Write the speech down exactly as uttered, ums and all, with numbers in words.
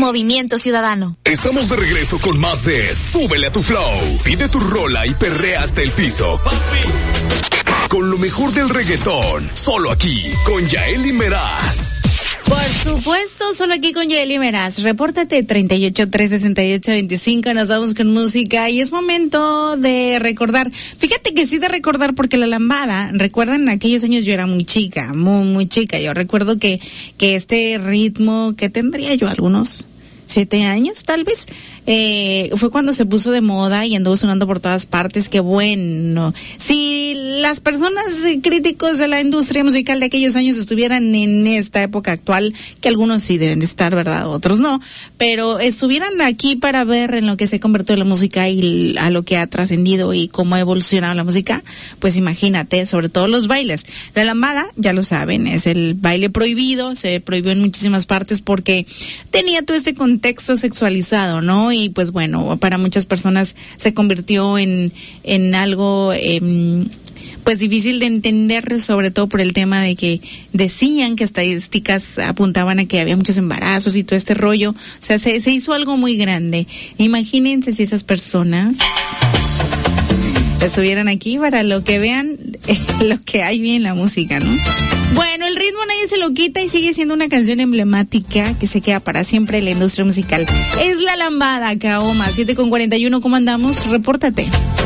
Movimiento Ciudadano. Estamos de regreso con más de Súbele a tu Flow. Pide tu rola y perrea hasta el piso. Con lo mejor del reggaetón, solo aquí, con Yaeli Meraz. Por supuesto, solo aquí con Yaeli Meraz. Repórtate treinta y ocho, tres sesenta y ocho, veinticinco. Nos vamos con música y es momento de recordar. Fíjate que sí de recordar porque la lambada, recuerdan en aquellos años yo era muy chica, muy, muy chica. Yo recuerdo que, que este ritmo que tendría yo algunos siete años tal vez, eh, fue cuando se puso de moda y anduvo sonando por todas partes. Qué bueno. Si las personas eh, críticos de la industria musical de aquellos años estuvieran en esta época actual, que algunos sí deben de estar, ¿verdad? Otros no, pero estuvieran aquí para ver en lo que se convirtió la música y a lo que ha trascendido y cómo ha evolucionado la música, pues imagínate, sobre todo los bailes. La lambada, ya lo saben, es el baile prohibido, se prohibió en muchísimas partes porque tenía todo este contexto sexualizado, ¿no? Y pues bueno, para muchas personas se convirtió en, en algo eh, pues difícil de entender, sobre todo por el tema de que decían que estadísticas apuntaban a que había muchos embarazos y todo este rollo. O sea, se, se hizo algo muy grande. Imagínense si esas personas estuvieran aquí para lo que vean eh, lo que hay bien en la música, ¿no? Bueno, el ritmo nadie se lo quita y sigue siendo una canción emblemática que se queda para siempre en la industria musical. Es La Lambada, Kaoma, siete con cuarenta y uno, ¿cómo andamos? Repórtate.